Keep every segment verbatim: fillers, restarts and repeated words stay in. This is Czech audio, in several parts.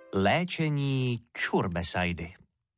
Léčení čurbesajdy.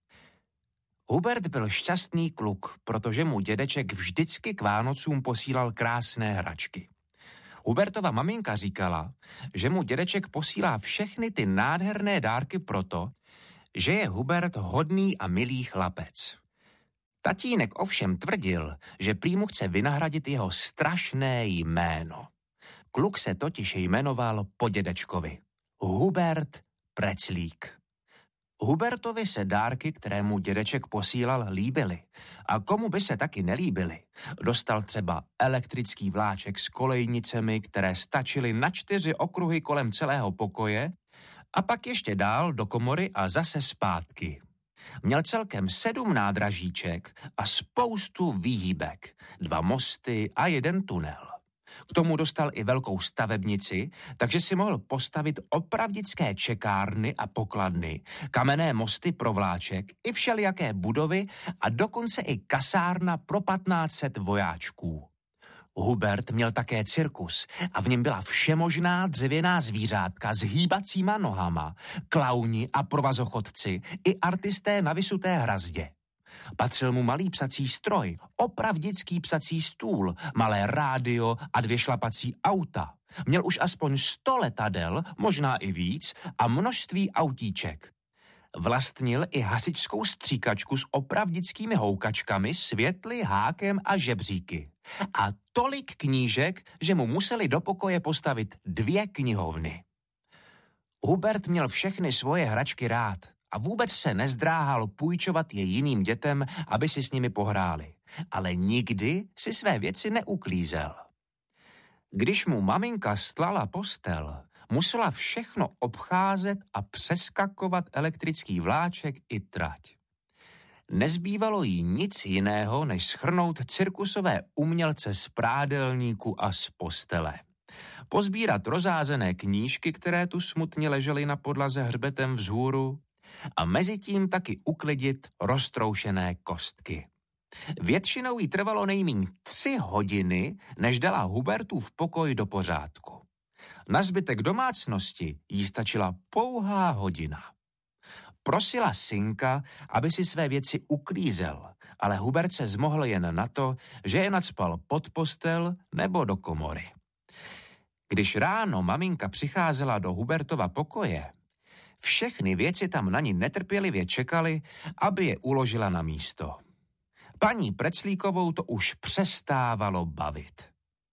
Hubert byl šťastný kluk, protože mu dědeček vždycky k Vánocům posílal krásné hračky. Hubertova maminka říkala, že mu dědeček posílá všechny ty nádherné dárky proto, že je Hubert hodný a milý chlapec. Tatínek ovšem tvrdil, že prý mu chce vynahradit jeho strašné jméno. Kluk se totiž jmenoval po dědečkovi. Hubert Preclík. Hubertovi se dárky, které mu dědeček posílal, líbily. A komu by se taky nelíbily? Dostal třeba elektrický vláček s kolejnicemi, které stačily na čtyři okruhy kolem celého pokoje, a pak ještě dál do komory a zase zpátky. Měl celkem sedm nádražíček a spoustu výhýbek, dva mosty a jeden tunel. K tomu dostal i velkou stavebnici, takže si mohl postavit opravdické čekárny a pokladny, kamenné mosty pro vláček, i všelijaké budovy a dokonce i kasárna pro patnáct set vojáčků. Hubert měl také cirkus a v něm byla všemožná dřevěná zvířátka s hýbacíma nohama, klauni a provazochodci i artisté na vysuté hrazdě. Patřil mu malý psací stroj, opravdický psací stůl, malé rádio a dvě šlapací auta. Měl už aspoň sto letadel, možná i víc, a množství autíček. Vlastnil i hasičskou stříkačku s opravdickými houkačkami, světly, hákem a žebříky. A tolik knížek, že mu museli do pokoje postavit dvě knihovny. Hubert měl všechny svoje hračky rád a vůbec se nezdráhal půjčovat je jiným dětem, aby si s nimi pohráli. Ale nikdy si své věci neuklízel. Když mu maminka stlala postel, musela všechno obcházet a přeskakovat elektrický vláček i trať. Nezbývalo jí nic jiného, než shrnout cirkusové umělce z prádelníku a z postele. Pozbírat rozázené knížky, které tu smutně ležely na podlaze hřbetem vzhůru, a mezitím taky uklidit roztroušené kostky. Většinou jí trvalo nejméně tři hodiny, než dala Hubertův pokoj do pořádku. Na zbytek domácnosti jí stačila pouhá hodina. Prosila synka, aby si své věci uklízel, ale Hubert se zmohl jen na to, že je nacpal pod postel nebo do komory. Když ráno maminka přicházela do Hubertova pokoje, všechny věci tam na ní netrpělivě čekaly, aby je uložila na místo. Paní Preclíkovou to už přestávalo bavit.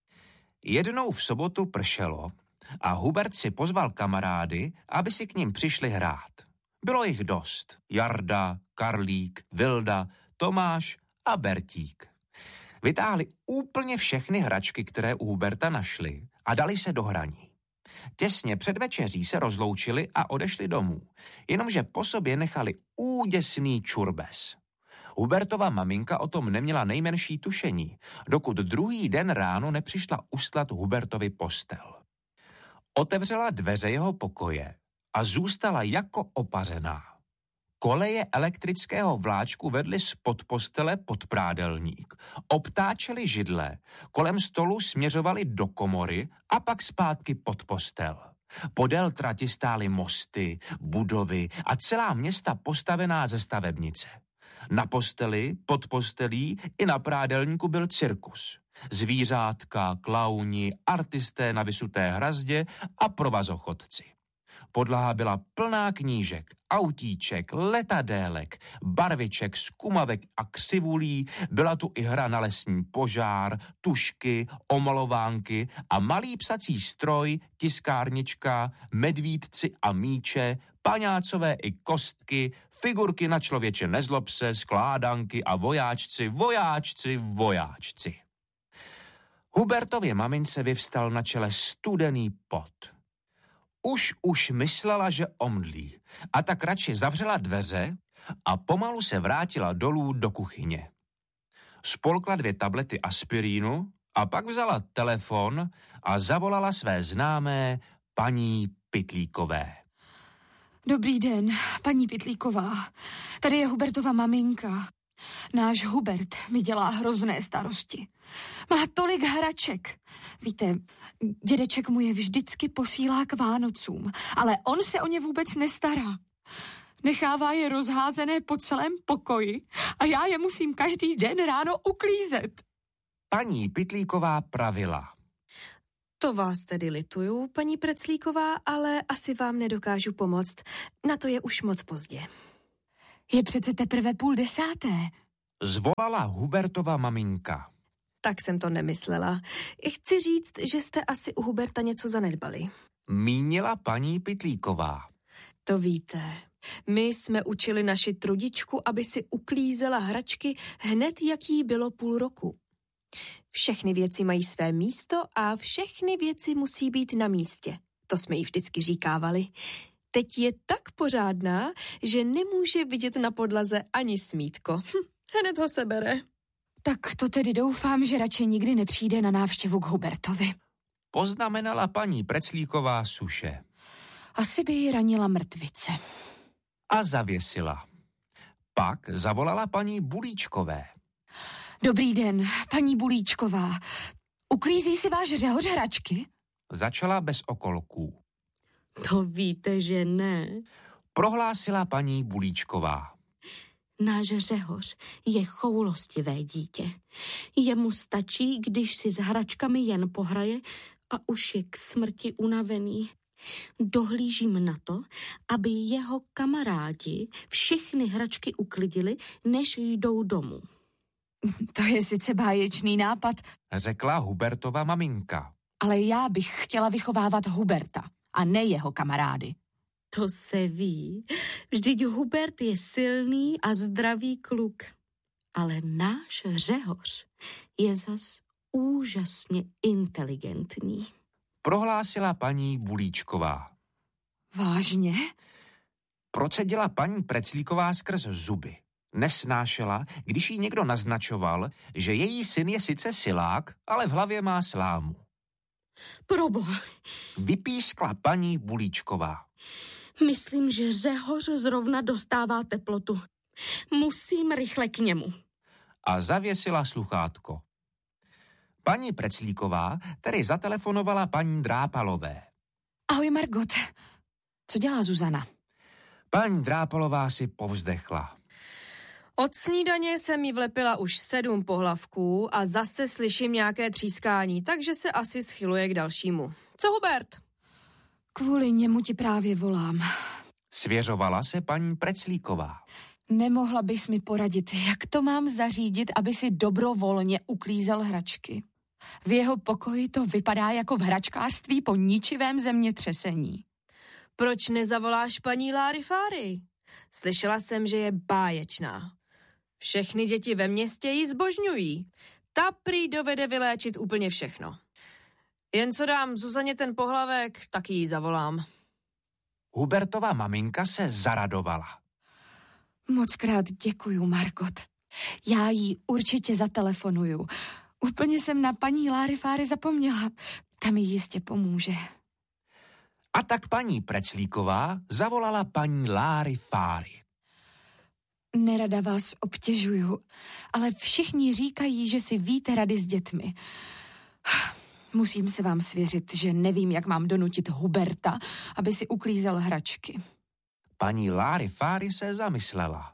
Jednou v sobotu pršelo a Hubert si pozval kamarády, aby si k ním přišli hrát. Bylo jich dost. Jarda, Karlík, Vilda, Tomáš a Bertík. Vytáhli úplně všechny hračky, které u Huberta našli, a dali se do hraní. Těsně před večeří se rozloučili a odešli domů, jenomže po sobě nechali úděsný čurbes. Hubertova maminka o tom neměla nejmenší tušení, dokud druhý den ráno nepřišla ustlat Hubertovi postel. Otevřela dveře jeho pokoje a zůstala jako opařená. Koleje elektrického vláčku vedly spod postele pod prádelník, obtáčely židle, kolem stolu směřovaly do komory a pak zpátky pod postel. Podél trati stály mosty, budovy a celá města postavená ze stavebnice. Na posteli, pod postelí i na prádelníku byl cirkus. Zvířátka, klauni, artisté na vysuté hrazdě a provazochodci. Podlaha byla plná knížek, autíček, letadélek, barviček, skumavek a křivulí, byla tu i hra na lesní požár, tušky, omalovánky a malý psací stroj, tiskárnička, medvídci a míče, paňácové i kostky, figurky na člověče nezlob se, skládanky a vojáčci, vojáčci, vojáčci. Hubertově mamince vyvstal na čele studený pot. Už už myslela, že omdlí, a tak radši zavřela dveře a pomalu se vrátila dolů do kuchyně. Spolkla dvě tablety aspirínu a pak vzala telefon a zavolala své známé paní Pytlíkové. Dobrý den, paní Pytlíková. Tady je Hubertova maminka. Náš Hubert mi dělá hrozné starosti. Má tolik hraček. Víte, dědeček mu je vždycky posílá k Vánocům, ale on se o ně vůbec nestará. Nechává je rozházené po celém pokoji a já je musím každý den ráno uklízet. Paní Pytlíková pravila. To vás tedy lituju, paní Preclíková, ale asi vám nedokážu pomoct. Na to je už moc pozdě. Je přece teprve půl desáté. Zvolala Hubertova maminka. Tak jsem to nemyslela. Chci říct, že jste asi u Huberta něco zanedbali. Mínila paní Pytlíková. To víte. My jsme učili naši trudičku, aby si uklízela hračky hned, jak jí bylo půl roku. Všechny věci mají své místo a všechny věci musí být na místě. To jsme jí vždycky říkávali. Teď je tak pořádná, že nemůže vidět na podlaze ani smítko. Hm, hned ho sebere. Tak to tedy doufám, že radši nikdy nepřijde na návštěvu k Hubertovi. Poznamenala paní Preclíková suše. Asi by ji ranila mrtvice. A zavěsila. Pak zavolala paní Bulíčkové. Dobrý den, paní Bulíčková. Uklízí si váš Řehoř hračky? Začala bez okolků. To víte, že ne. Prohlásila paní Bulíčková. Náš Řehoř je choulostivé dítě. Jemu stačí, když si s hračkami jen pohraje a už je k smrti unavený. Dohlížím na to, aby jeho kamarádi všechny hračky uklidili, než jdou domů. To je sice báječný nápad, Řekla Hubertova maminka. ale já bych chtěla vychovávat Huberta a ne jeho kamarády. To se ví. Vždyť Hubert je silný a zdravý kluk. Ale náš Řehoř je zas úžasně inteligentní. Prohlásila paní Bulíčková. Vážně? Procedila paní Preclíková skrz zuby. Nesnášela, když jí někdo naznačoval, že její syn je sice silák, ale v hlavě má slámu. Proboha, Vypískla paní Bulíčková. myslím, že Řehoř zrovna dostává teplotu. Musím rychle k němu. A zavěsila sluchátko. Paní Preclíková tedy zatelefonovala paní Drápalové. Ahoj, Margot. Co dělá Zuzana? Paní Drápalová si povzdechla. Od snídaně jsem jí vlepila už sedm pohlavků a zase slyším nějaké třískání, takže se asi schyluje k dalšímu. Co Hubert? Kvůli němu ti právě volám. Svěřovala se paní Preclíková. Nemohla bys mi poradit, jak to mám zařídit, aby si dobrovolně uklízel hračky? V jeho pokoji to vypadá jako v hračkářství po ničivém zemětřesení. Proč nezavoláš paní Larifári? Slyšela jsem, že je báječná. Všechny děti ve městě ji zbožňují. Ta prý dovede vyléčit úplně všechno. Jen co dám Zuzaně ten pohlavek, tak ji zavolám. Hubertova maminka se zaradovala. Mockrát děkuju, Margot. Já jí určitě zatelefonuju. Úplně jsem na paní Larifári zapomněla. Ta mi jistě pomůže. A tak paní Preclíková zavolala paní Larifári. Nerada vás obtěžuju, ale všichni říkají, že si víte rady s dětmi. Musím se vám svěřit, že nevím, jak mám donutit Huberta, aby si uklízel hračky. Paní Larifári se zamyslela.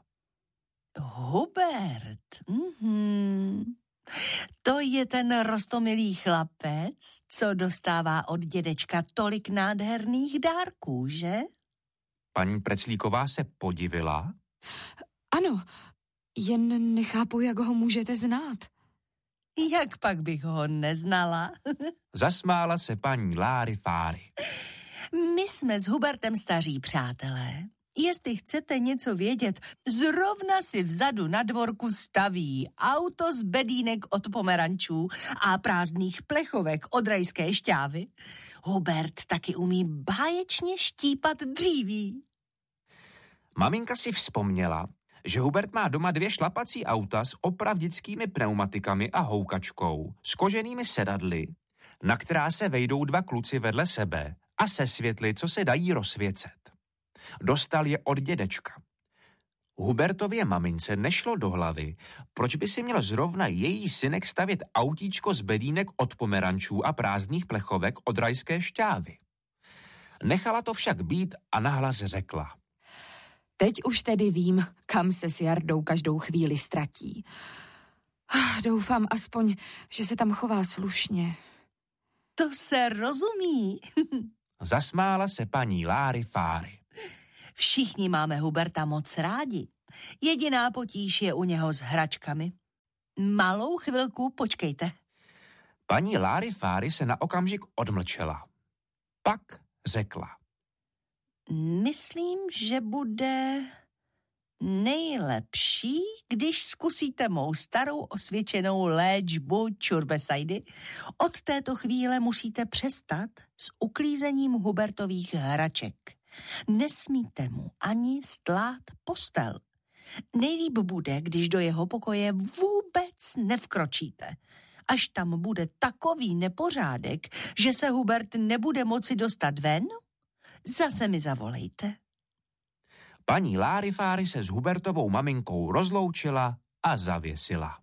Hubert, mhm. To je ten roztomilý chlapec, co dostává od dědečka tolik nádherných dárků, že? Paní Preclíková se podivila. Ano, jen nechápu, jak ho můžete znát. Jak pak bych ho neznala? Zasmála se paní Larifári. My jsme s Hubertem staří přátelé. Jestli chcete něco vědět, zrovna si vzadu na dvorku staví auto z bedínek od pomerančů a prázdných plechovek od rajské šťávy. Hubert taky umí báječně štípat dříví. Maminka si vzpomněla, že Hubert má doma dvě šlapací auta s opravdickými pneumatikami a houkačkou, s koženými sedadly, na která se vejdou dva kluci vedle sebe a se světly, co se dají rozsvěcet. Dostal je od dědečka. Hubertově mamince nešlo do hlavy, proč by si měl zrovna její synek stavět autíčko z bedínek od pomerančů a prázdných plechovek od rajské šťávy. Nechala to však být a nahlas řekla. Teď už tedy vím, kam se s Jardou každou chvíli ztratí. Doufám aspoň, že se tam chová slušně. To se rozumí. Zasmála se paní Láry Fáry. Všichni máme Huberta moc rádi. Jediná potíž je u něho s hračkami. Malou chvilku počkejte. Paní Láry Fáry se na okamžik odmlčela. Pak řekla. Myslím, že bude nejlepší, když zkusíte mou starou osvědčenou léčbu čurbesajdy. Od této chvíle musíte přestat s uklízením Hubertových hraček. Nesmíte mu ani stlát postel. Nejlíp bude, když do jeho pokoje vůbec nevkročíte. Až tam bude takový nepořádek, že se Hubert nebude moci dostat ven, zase mi zavolejte. Paní Láry Fáry se s Hubertovou maminkou rozloučila a zavěsila.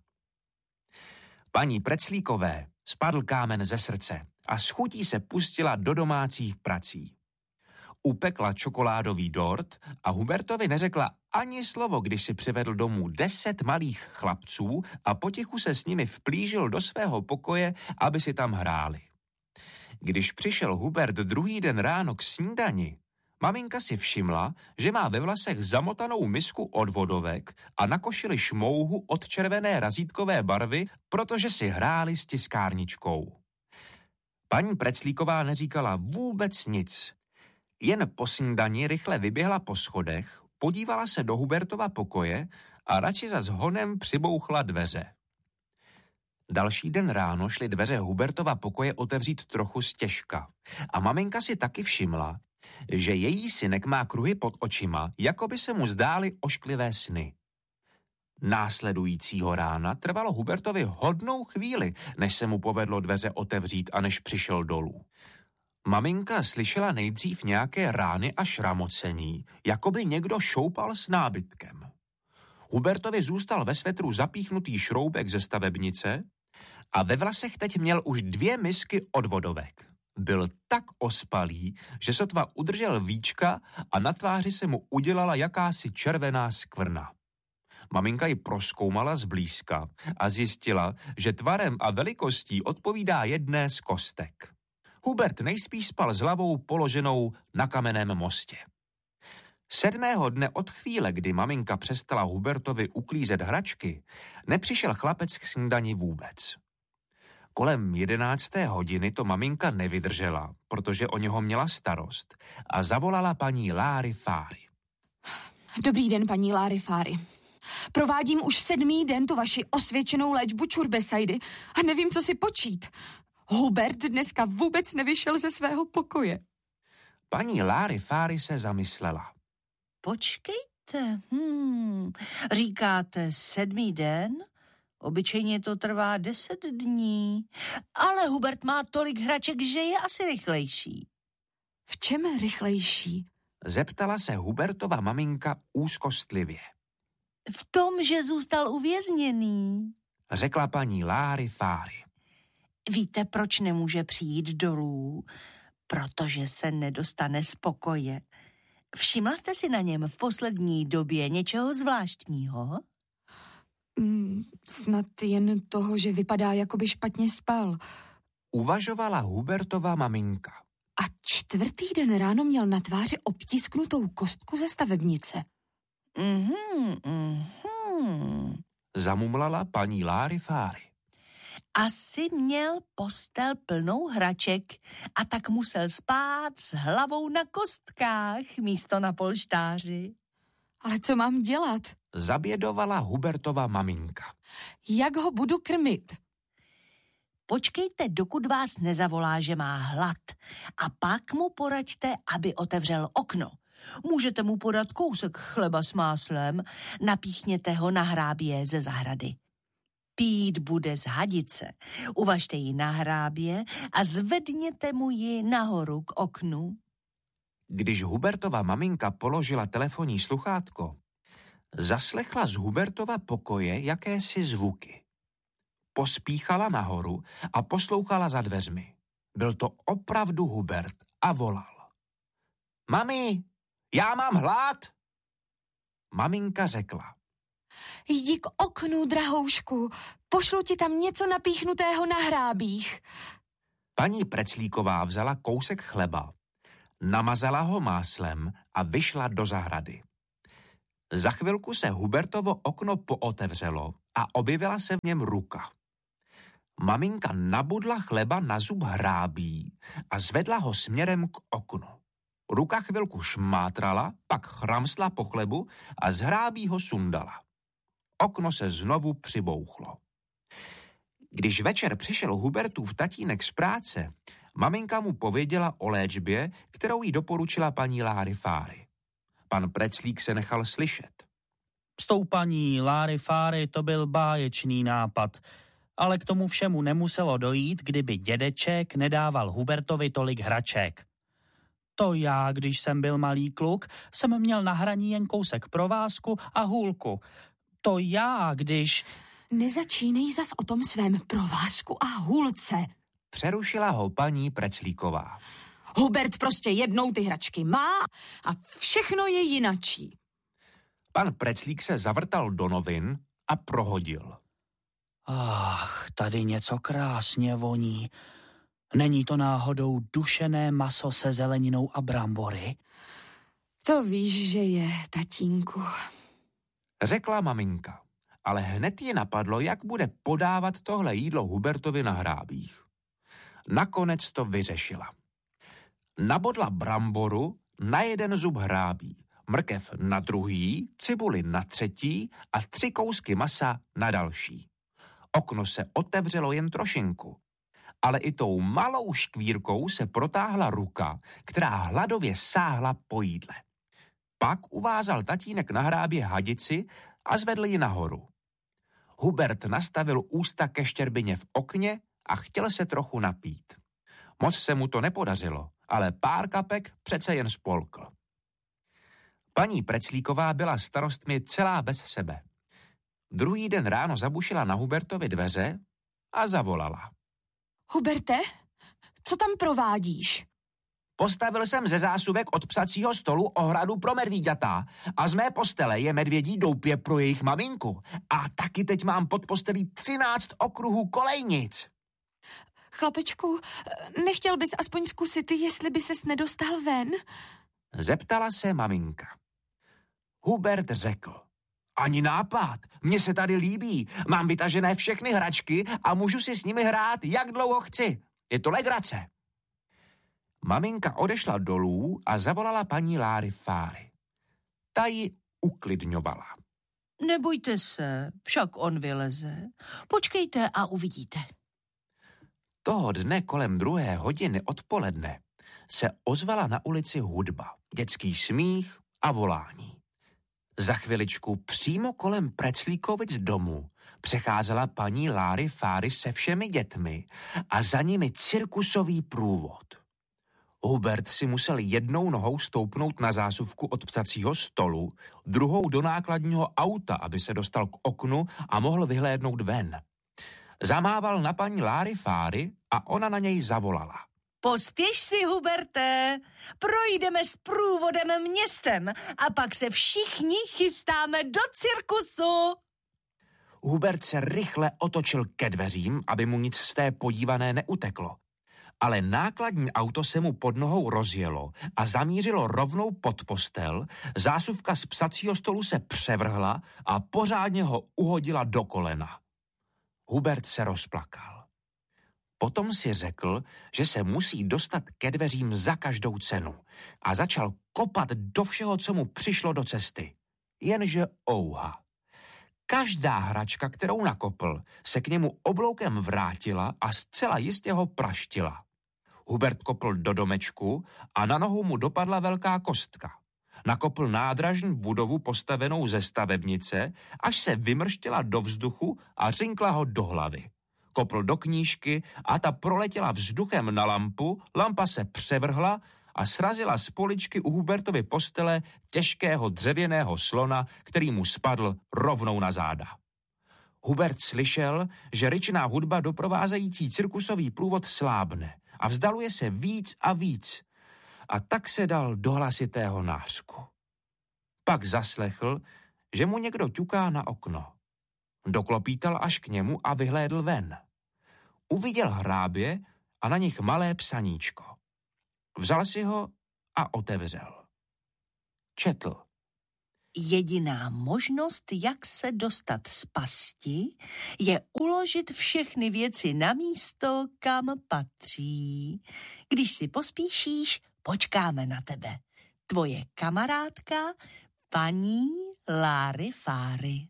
Paní Preclíkové spadl kámen ze srdce a s chutí se pustila do domácích prací. Upekla čokoládový dort a Hubertovi neřekla ani slovo, když si přivedl domů deset malých chlapců a potichu se s nimi vplížil do svého pokoje, aby si tam hráli. Když přišel Hubert druhý den ráno k snídani, maminka si všimla, že má ve vlasech zamotanou misku od vodovek a na košili šmouhu od červené razítkové barvy, protože si hráli s tiskárničkou. Paní Preclíková neříkala vůbec nic. Jen po snídani rychle vyběhla po schodech, podívala se do Hubertova pokoje a radši za honem přibouchla dveře. Další den ráno šly dveře Hubertova pokoje otevřít trochu stěžka a maminka si taky všimla, že její synek má kruhy pod očima, jako by se mu zdály ošklivé sny. Následujícího rána trvalo Hubertovi hodnou chvíli, než se mu povedlo dveře otevřít a než přišel dolů. Maminka slyšela nejdřív nějaké rány a šramocení, jako by někdo šoupal s nábytkem. Hubertovi zůstal ve svetru zapíchnutý šroubek ze stavebnice a ve vlasech teď měl už dvě misky od vodovek. Byl tak ospalý, že sotva udržel víčka a na tváři se mu udělala jakási červená skvrna. Maminka ji prozkoumala zblízka a zjistila, že tvarem a velikostí odpovídá jedné z kostek. Hubert nejspíš spal s hlavou položenou na kamenném mostě. Sedmého dne od chvíle, kdy maminka přestala Hubertovi uklízet hračky, nepřišel chlapec k snídani vůbec. Kolem jedenácté hodiny to maminka nevydržela, protože o něho měla starost a zavolala paní Láry Fáry. Dobrý den, paní Láry Fáry. Provádím už sedmý den tu vaši osvědčenou léčbu čurbesajdy a nevím, co si počít. Hubert dneska vůbec nevyšel ze svého pokoje. Paní Láry Fáry se zamyslela. Počkejte, hmm, říkáte sedmý den? Obyčejně to trvá deset dní. Ale Hubert má tolik hraček, že je asi rychlejší. V čem rychlejší? Zeptala se Hubertova maminka úzkostlivě. V tom, že zůstal uvězněný, řekla paní Láry Fáry. Víte, proč nemůže přijít dolů? Protože se nedostane z pokoje. Všimla jste si na něm v poslední době něčeho zvláštního? Mm, snad jen toho, že vypadá, jako by špatně spal. Uvažovala Hubertova maminka. A čtvrtý den ráno měl na tváři obtisknutou kostku ze stavebnice. Mhm, mhm. Zamumlala paní Láry Fáry. Asi měl postel plnou hraček a tak musel spát s hlavou na kostkách místo na polštáři. Ale co mám dělat? Zabědovala Hubertova maminka. Jak ho budu krmit? Počkejte, dokud vás nezavolá, že má hlad. A pak mu poraďte, aby otevřel okno. Můžete mu podat kousek chleba s máslem, napíchněte ho na hrábě ze zahrady. Pít bude z hadice. Uvažte ji na hrábě a zvedněte mu ji nahoru k oknu. Když Hubertova maminka položila telefonní sluchátko, Zaslechla z Hubertova pokoje jakési zvuky. Pospíchala nahoru a poslouchala za dveřmi. Byl to opravdu Hubert a volal. Mami, já mám hlad. Maminka řekla. Jdi k oknu, drahoušku, pošlu ti tam něco napíchnutého na hrábích. Paní Preclíková vzala kousek chleba, namazala ho máslem a vyšla do zahrady. Za chvilku se Hubertovo okno pootevřelo a objevila se v něm ruka. Maminka nabudla chleba na zub hrábí a zvedla ho směrem k oknu. Ruka chvilku šmátrala, pak chramsla po chlebu a z hrábí ho sundala. Okno se znovu přibouchlo. Když večer přišel Hubertův tatínek z práce, maminka mu pověděla o léčbě, kterou jí doporučila paní Larifáry. Pan Preclík se nechal slyšet. S tou paní Larifáry to byl báječný nápad, ale k tomu všemu nemuselo dojít, kdyby dědeček nedával Hubertovi tolik hraček. To já, když jsem byl malý kluk, jsem měl na hraní jen kousek provázku a hůlku. To já, když... Nezačínej zas o tom svém provázku a hůlce. Přerušila ho paní Preclíková. Hubert prostě jednou ty hračky má a všechno je jinačí. Pan Preclík se zavrtal do novin a prohodil. Ach, tady něco krásně voní. Není to náhodou dušené maso se zeleninou a brambory? To víš, že je, tatínku. Řekla maminka, ale hned ji napadlo, jak bude podávat tohle jídlo Hubertovi na hrábích. Nakonec to vyřešila. Nabodla bramboru na jeden zub hrábí, mrkev na druhý, cibuli na třetí a tři kousky masa na další. Okno se otevřelo jen trošinku, ale i tou malou škvírkou se protáhla ruka, která hladově sáhla po jídle. Pak uvázal tatínek na hrábě hadici a zvedl ji nahoru. Hubert nastavil ústa ke štěrbině v okně a chtěl se trochu napít. Moc se mu to nepodařilo, ale pár kapek přece jen spolkl. Paní Preclíková byla starostmi celá bez sebe. Druhý den ráno zabušila na Hubertovi dveře a zavolala. Huberte, co tam provádíš? Postavil jsem ze zásuvek od psacího stolu ohradu pro medvíďata a z mé postele je medvědí doupě pro jejich maminku. A taky teď mám pod postelí třináct okruhů kolejnic. Chlapečku, nechtěl bys aspoň zkusit, jestli by ses nedostal ven? Zeptala se maminka. Hubert řekl. Ani nápad, mně se tady líbí, mám vytažené všechny hračky a můžu si s nimi hrát, jak dlouho chci. Je to legrace. Maminka odešla dolů a zavolala paní Larifáry. Ta ji uklidňovala. Nebojte se, však on vyleze. Počkejte a uvidíte. Toho dne kolem druhé hodiny odpoledne se ozvala na ulici hudba, dětský smích a volání. Za chviličku přímo kolem Preclíkovic domu přecházela paní Larifáry se všemi dětmi a za nimi cirkusový průvod. Hubert si musel jednou nohou stoupnout na zásuvku od psacího stolu, druhou do nákladního auta, aby se dostal k oknu a mohl vyhlédnout ven. Zamával na paní Larifáry a ona na něj zavolala. Pospěš si, Huberte, projdeme s průvodem městem a pak se všichni chystáme do cirkusu. Hubert se rychle otočil ke dveřím, aby mu nic z té podívané neuteklo. Ale nákladní auto se mu pod nohou rozjelo a zamířilo rovnou pod postel, zásuvka z psacího stolu se převrhla a pořádně ho uhodila do kolena. Hubert se rozplakal. Potom si řekl, že se musí dostat ke dveřím za každou cenu a začal kopat do všeho, co mu přišlo do cesty. Jenže ouha. Každá hračka, kterou nakopl, se k němu obloukem vrátila a zcela jistě ho praštila. Hubert kopl do domečku a na nohu mu dopadla velká kostka. Nakopl nádražní budovu postavenou ze stavebnice, až se vymrštila do vzduchu a řinkla ho do hlavy. Kopl do knížky a ta proletěla vzduchem na lampu, lampa se převrhla a srazila z poličky u Hubertovy postele těžkého dřevěného slona, který mu spadl rovnou na záda. Hubert slyšel, že ryčná hudba doprovázející cirkusový průvod slábne a vzdaluje se víc a víc, a tak se dal do hlasitého nářku. Pak zaslechl, že mu někdo ťuká na okno. Doklopítal až k němu a vyhlédl ven. Uviděl hrábě a na nich malé psaníčko. Vzal si ho a otevřel. Četl. Jediná možnost, jak se dostat z pasti, je uložit všechny věci na místo, kam patří. Když si pospíšíš, počkáme na tebe. Tvoje kamarádka, paní Larifáry.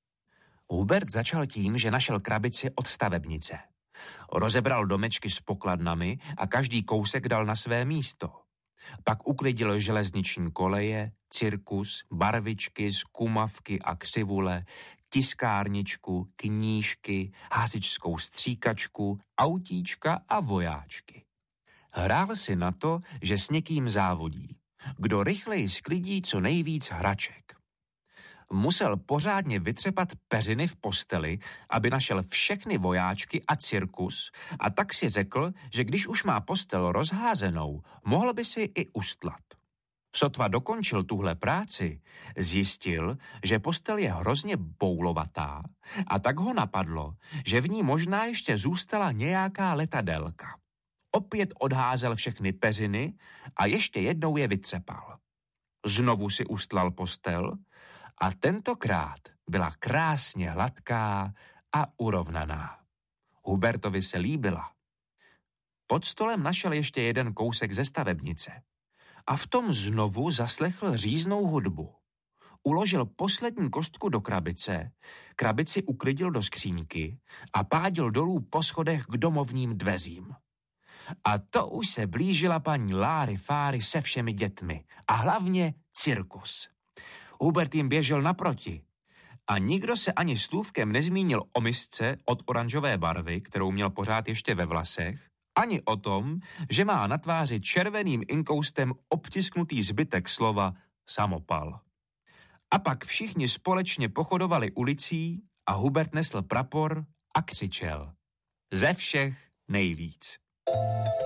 Hubert začal tím, že našel krabici od stavebnice. Rozebral domečky s pokladnami a každý kousek dal na své místo. Pak uklidil železniční koleje, cirkus, barvičky, skumavky a křivule, tiskárničku, knížky, hasičskou stříkačku, autíčka a vojáčky. Hrál si na to, že s někým závodí. Kdo rychleji sklidí co nejvíc hraček. Musel pořádně vytřepat peřiny v posteli, aby našel všechny vojáčky a cirkus, a tak si řekl, že když už má postel rozházenou, mohl by si i ustlat. Sotva dokončil tuhle práci, zjistil, že postel je hrozně boulovatá, a tak ho napadlo, že v ní možná ještě zůstala nějaká letadelka. Opět odházel všechny peřiny a ještě jednou je vytřepal. Znovu si ustlal postel a tentokrát byla krásně hladká a urovnaná. Hubertovi se líbila. Pod stolem našel ještě jeden kousek ze stavebnice a v tom znovu zaslechl říznou hudbu. Uložil poslední kostku do krabice, krabici uklidil do skříňky a pádil dolů po schodech k domovním dveřím. A to už se blížila paní Larifáry se všemi dětmi a hlavně cirkus. Hubert jim běžel naproti a nikdo se ani slůvkem nezmínil o misce od oranžové barvy, kterou měl pořád ještě ve vlasech, ani o tom, že má na tváři červeným inkoustem obtisknutý zbytek slova samopal. A pak všichni společně pochodovali ulicí a Hubert nesl prapor a křičel. Ze všech nejvíc.